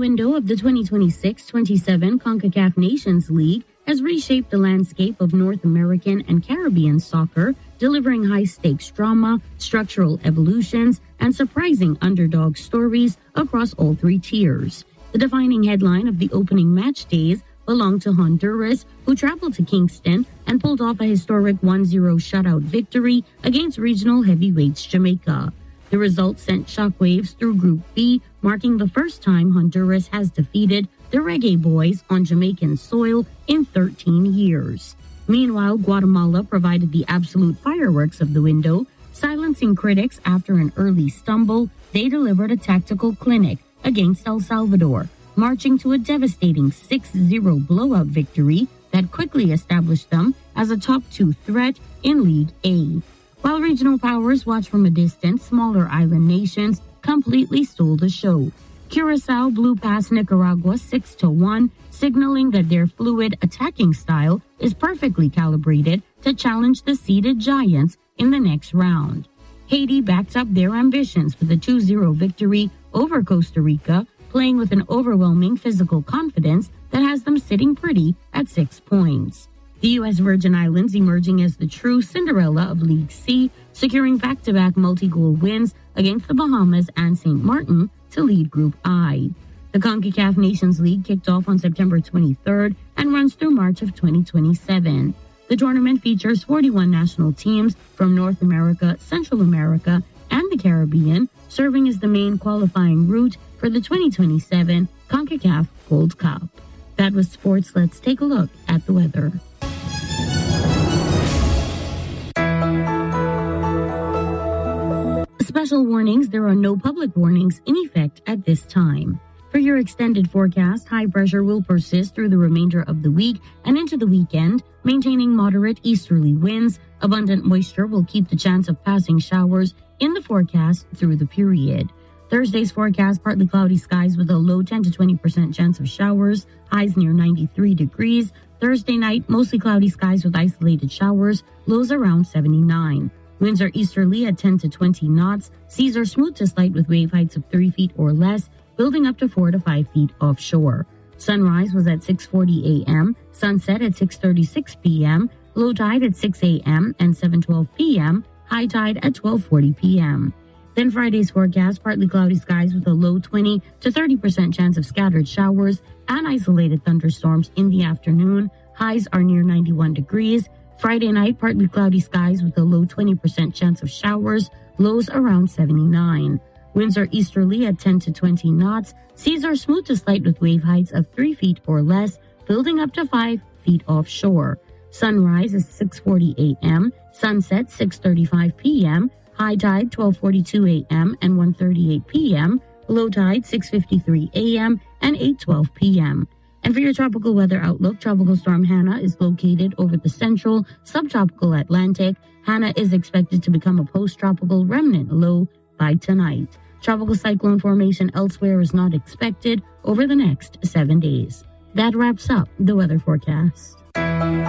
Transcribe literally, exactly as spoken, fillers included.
window of the twenty twenty-six twenty-seven CONCACAF Nations League has reshaped the landscape of North American and Caribbean soccer, delivering high-stakes drama, structural evolutions, and surprising underdog stories across all three tiers. The defining headline of the opening match days belonged to Honduras, who traveled to Kingston and pulled off a historic one zero shutout victory against regional heavyweights Jamaica. The result sent shockwaves through Group B, marking the first time Honduras has defeated the Reggae Boys on Jamaican soil in thirteen years. Meanwhile, Guatemala provided the absolute fireworks of the window. Silencing critics after an early stumble, they delivered a tactical clinic against El Salvador, marching to a devastating six zero blowout victory that quickly established them as a top two threat in League A. While regional powers watched from a distance, smaller island nations completely stole the show. Curacao blew past Nicaragua six to one, signaling that their fluid attacking style is perfectly calibrated to challenge the seeded giants in the next round. Haiti backed up their ambitions with a two zero victory over Costa Rica, playing with an overwhelming physical confidence that has them sitting pretty at six points. The U S Virgin Islands emerging as the true Cinderella of League C, securing back-to-back multi-goal wins against the Bahamas and Saint Martin to lead Group I. The CONCACAF Nations League kicked off on September twenty-third and runs through March of twenty twenty-seven. The tournament features forty-one national teams from North America, Central America, and the Caribbean, serving as the main qualifying route for the twenty twenty-seven CONCACAF Gold Cup. That was sports. Let's take a look at the weather. Special warnings: there are no public warnings in effect at this time. For your extended forecast, high pressure will persist through the remainder of the week and into the weekend, maintaining moderate easterly winds. Abundant moisture will keep the chance of passing showers in the forecast through the period. Thursday's forecast: partly cloudy skies with a low ten to twenty percent chance of showers, highs near ninety-three degrees. Thursday night, mostly cloudy skies with isolated showers, lows around seventy-nine. Winds are easterly at ten to twenty knots. Seas are smooth to slight with wave heights of three feet or less, building up to four to five feet offshore. Sunrise was at six forty a.m., sunset at six thirty-six p.m., low tide at six a.m. and seven twelve p.m., high tide at twelve forty p.m. Then Friday's forecast: partly cloudy skies with a low twenty to thirty percent chance of scattered showers and isolated thunderstorms in the afternoon. Highs are near ninety-one degrees. Friday night, partly cloudy skies with a low twenty percent chance of showers, lows around seventy-nine. Winds are easterly at ten to twenty knots. Seas are smooth to slight with wave heights of three feet or less, building up to five feet offshore. Sunrise is six forty a.m., sunset six thirty-five p.m., high tide twelve forty-two a.m. and one thirty-eight p.m., low tide six fifty-three a.m. and eight twelve p.m. And for your tropical weather outlook, Tropical Storm Hannah is located over the central subtropical Atlantic. Hannah is expected to become a post-tropical remnant low by tonight. Tropical cyclone formation elsewhere is not expected over the next seven days. That wraps up the weather forecast.